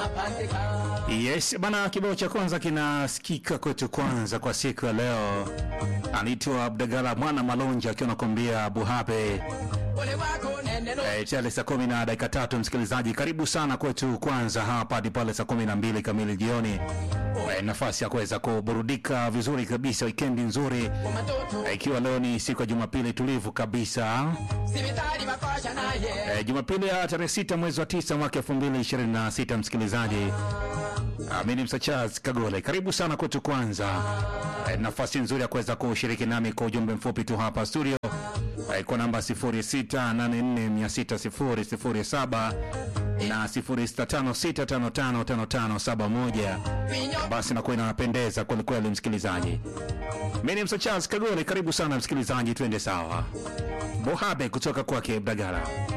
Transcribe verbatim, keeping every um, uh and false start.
Yes, bana, kibao cha kwanza kinasikika kwetu kwanza kwa siku ya leo. Anaitwa Abdagala Mwana Malonja akiwa anakuambia Buhabe. Eh, chale saa kumi na dakika tatu, msikilizaji, karibu sana kwetu kwanza hapa hadi pale saa kumi na mbili kamili jioni. Eh, nafasi ya kuweza kuburudika vizuri kabisa, weekend nzuri. Eh, ikiwa leo ni siku ya Jumapili tulivu kabisa. Eh, Jumapili ya tarehe sita mwezi wa tisa mwaka elfu mbili ishirini na sita, msikilizaji. Amini Msachaz Kagole, karibu sana kwetu kwanza. Eh, nafasi nzuri ya kuweza kushiriki nami kwa ujumbe mfupi tu hapa studio. Eh, kwa namba sifuri sita nane nne sita sifuri sifuri saba na sifuri sita tano sita tano tano tano tano saba moja. Basi nakuwa inapendeza kweli kweli, msikilizaji. Mimi ni Msachaz Kagole, karibu sana msikilizaji, twende sawa. Buhabe kutoka kwake Abdagala.